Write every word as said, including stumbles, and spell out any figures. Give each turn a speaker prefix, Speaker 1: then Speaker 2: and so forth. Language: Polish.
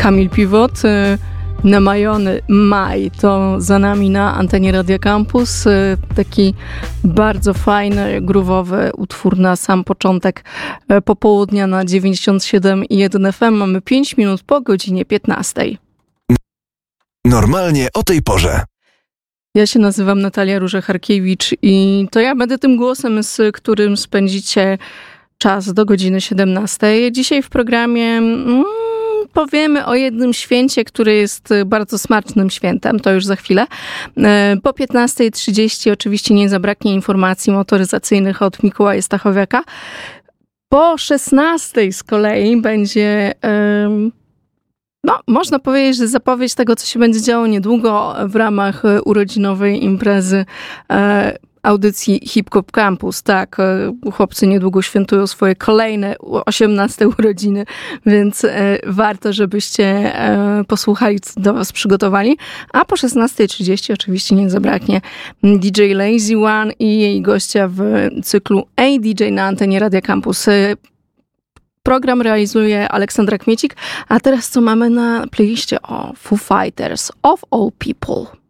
Speaker 1: Kamil Piwot, namajony maj, to za nami na antenie Radia Campus. Taki bardzo fajny, groowowy utwór na sam początek popołudnia na dziewięćdziesiąt siedem i jeden F M. Mamy pięć minut po godzinie piętnastej.
Speaker 2: Normalnie o tej porze.
Speaker 1: Ja się nazywam Natalia Róża-Harkiewicz i to ja będę tym głosem, z którym spędzicie czas do godziny siedemnastej. Dzisiaj w programie mm, powiemy o jednym święcie, który jest bardzo smacznym świętem, to już za chwilę. Po piętnastej trzydzieści oczywiście nie zabraknie informacji motoryzacyjnych od Mikołaja Stachowiaka. Po szesnastej z kolei będzie... Ym, No, można powiedzieć, że zapowiedź tego, co się będzie działo niedługo w ramach urodzinowej imprezy e, audycji Hip Hop Campus. Tak, e, chłopcy niedługo świętują swoje kolejne osiemnaste urodziny, więc e, warto, żebyście e, posłuchali, co do was przygotowali. A po szesnastej trzydzieści oczywiście nie zabraknie D J Lazy One i jej gościa w cyklu A D J na antenie Radia Campus. Program realizuje Aleksandra Kmiecik, a teraz co mamy na playliście? O, Foo Fighters, Of All People.